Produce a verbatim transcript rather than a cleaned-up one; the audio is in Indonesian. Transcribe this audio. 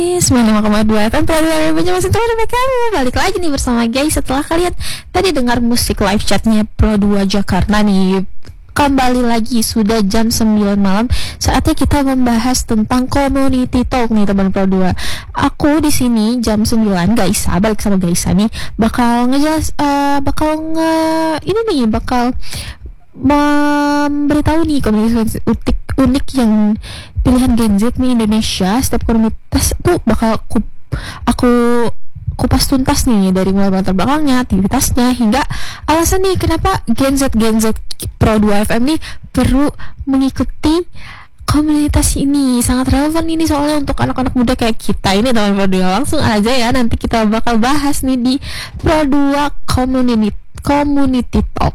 sembilan puluh lima koma dua F M Pradaya Baca masih teman dengan kamu. Balik lagi nih bersama guys. Setelah kalian tadi dengar musik live chatnya Pro dua Jakarta nih, kembali lagi sudah jam sembilan malam. Saatnya kita membahas tentang community talk nih teman Pro dua. Aku di sini jam sembilan Gaisa, balik sama Gaisa nih, bakal ngejelas uh, bakal nge ini nih bakal memberitahu nih komunitas unik unik yang pilihan Gen Z nih Indonesia. Setiap komunitas tuh bakal aku, aku kupas tuntas nih, dari mulai latar belakangnya, aktivitasnya, hingga alasan nih kenapa Gen Z Gen Z Pro dua F M nih perlu mengikuti komunitas ini. Sangat relevan ini soalnya untuk anak-anak muda kayak kita ini teman Pro dua. Langsung aja ya, nanti kita bakal bahas nih di Pro dua Community Community Talk.